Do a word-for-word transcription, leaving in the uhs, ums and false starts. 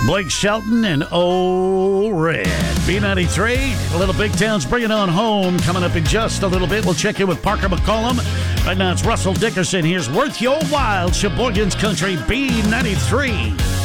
Blake Shelton and Oh Red. B ninety-three, a little Big Town's bringing on home. Coming up in just a little bit, we'll check in with Parker McCollum. Right now it's Russell Dickerson. Here's Worth Your While, Sheboygan's Country, B ninety-three.